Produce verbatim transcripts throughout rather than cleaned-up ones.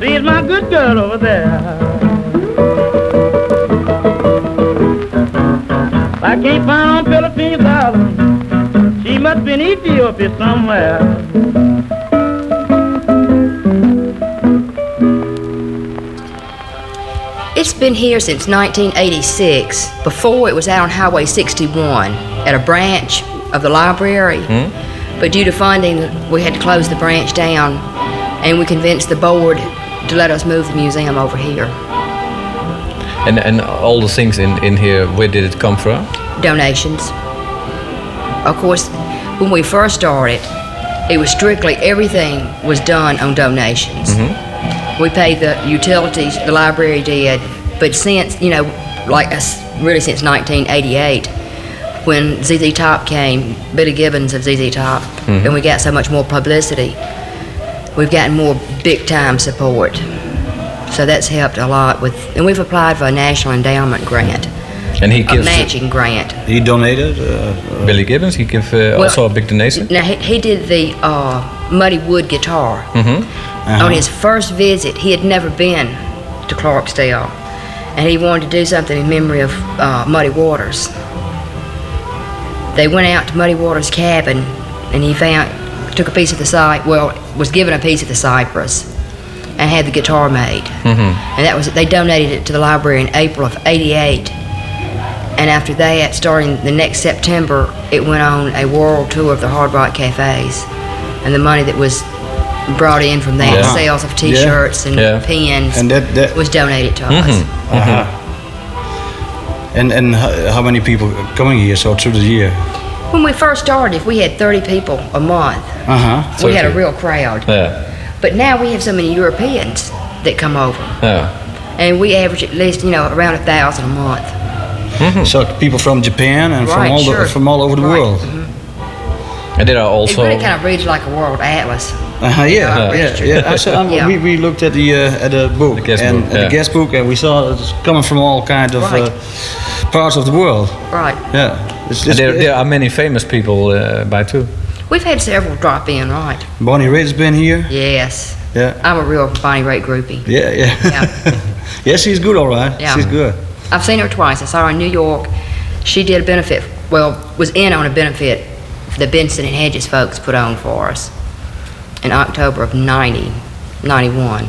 She's my good girl over there. I can't find on Philippines Island. She must be in Ethiopia somewhere. It's been here since nineteen eighty-six. Before, it was out on Highway sixty-one at a branch of the library. Hmm? But due to funding, we had to close the branch down, and we convinced the board to let us move the museum over here. And and all the things in, in here, where did it come from? Donations. Of course, when we first started, it was strictly everything was done on donations. Mm-hmm. We paid the utilities, the library did, but since, you know, like us, really since nineteen eighty-eight, when Z Z Top came, Billy Gibbons of Z Z Top, Mm-hmm. and we got so much more publicity, we've gotten more big-time support. So that's helped a lot with, and we've applied for a National Endowment grant, And he a gives matching grant. He donated. Uh, uh, Billy Gibbons. He gave uh, Well, also a big donation. Now, he, he did the uh, Muddy Wood guitar. Mm-hmm. uh-huh. On his first visit, he had never been to Clarksdale, and he wanted to do something in memory of uh, Muddy Waters. They went out to Muddy Waters' cabin, and he found, took a piece of the cypress, well, was given a piece of the cypress, and had the guitar made. Mm-hmm. And that was, they donated it to the library in April of eighty-eight. And after that, starting the next September, it went on a world tour of the Hard Rock Cafes. And the money that was brought in from that, Yeah. sales of T-shirts and Yeah. pens, And that- that- was donated to us. Mm-hmm. uh-huh. And and how, how many people coming here? So through the year. When we first started, if we had thirty people a month, Uh huh. we had a thirty. real crowd. Yeah. But now we have so many Europeans that come over. Yeah. And we average at least, you know, around a thousand a month. So people from Japan and from Right, all sure. the, from all over the Right. world. And there are It also. really kind of reads like a world atlas. Uh huh. Yeah. Yeah. Yeah. Yeah. I saw, um, Yeah. We, we looked at the uh, at the book The guest and book, at yeah. the guest book, and we saw it's coming from all kind of Right. uh, parts of the world. Right. Yeah. It's, And it's, there, there are many famous people uh, by too. We've had several drop in, right? Bonnie Raitt's been here. Yes. Yeah. I'm a real Bonnie Raitt groupie. Yeah. Yeah. Yeah. Yeah. She's good. All right. Yeah. She's good. I've seen her twice. I saw her in New York. She did a benefit, well, was in on a benefit the Benson and Hedges folks put on for us in October of ninety, ninety-one.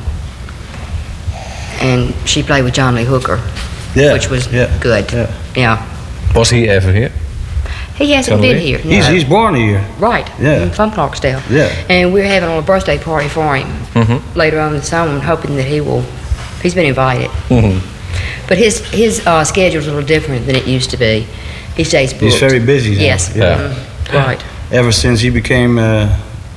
And she played with John Lee Hooker, Yeah. which was yeah. good. Yeah. Yeah. Was he ever here? He hasn't John been Lee? here. He's no. he's born here. Right. Yeah. From Clarksdale. Yeah. And we're having a little birthday party for him Mm-hmm. later on this summer, hoping that he will, he's been invited. Mm-hmm. But his his uh, schedule's a little different than it used to be. He stays booked. He's very busy. now. Yes. Yeah. Mhm. Right. Ever since he became uh,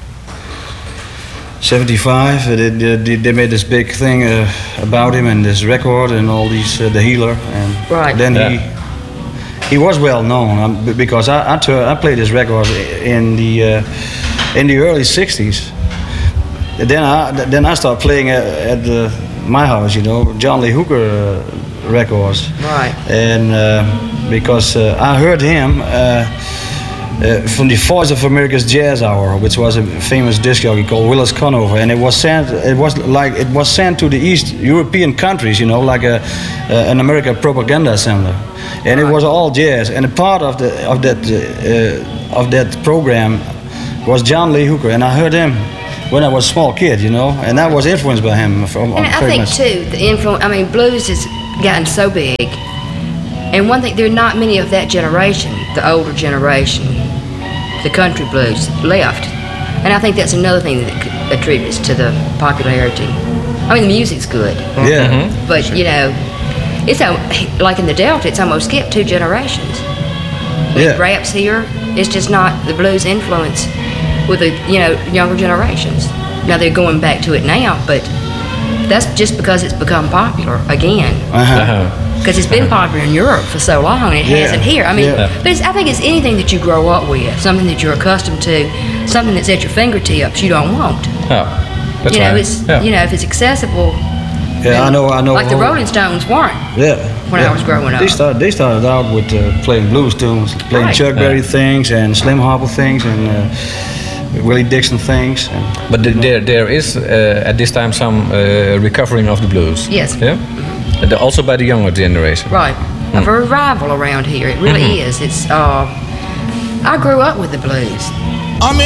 seventy-five, uh, they, they, they made this big thing uh, about him and this record and all these, uh, the healer. And Right. then Yeah. he he was well known um, b- because I I, tur- I played this record in the uh, in the early sixties. Then I then I started playing at, at the, my house, you know, John Lee Hooker uh, records. Right. And uh, because uh, I heard him uh, uh, from the Voice of America's Jazz Hour, which was a famous disc jockey called Willis Conover, and it was sent. It was like it was sent to the East European countries, you know, like a, uh, an American propaganda center, and it was all jazz. And a part of the of that uh, of that program was John Lee Hooker, and I heard him when I was a small kid, you know, and I was influenced by him. From, And I very think much. too, the influence. I mean, blues has gotten so big, and one thing, there are not many of that generation, the older generation, the country blues left, and I think that's another thing that c- attributes to the popularity. I mean, the music's good, Yeah. but you know, it's al- like in the Delta, it's almost skipped two generations. With Yeah. raps here, it's just not the blues influence with the, you know, younger generations. Now they're going back to it now, but that's just because it's become popular again. Uh-huh. Uh-huh. Because it's been popular in Europe for so long, and it Yeah. hasn't here. I mean, Yeah. but it's, I think it's anything that you grow up with, something that you're accustomed to, something that's at your fingertips you don't want. Oh, that's you know, right. it's Yeah. you know, if it's accessible. Yeah, I then- know. I know. Like the how- Rolling Stones weren't. Yeah. when I yeah. was growing up. They started. They started out with uh, playing blues tunes, playing Right. Chuck Berry Yeah. things and Slim Harpo things, and uh, Willie Dixon things. And, But th- there, there is uh, at this time some uh, recovering of the blues. Yes. Yeah. And also by the younger generation. Right. A revival around here. It really is. It's. Uh, I grew up with the blues. I'm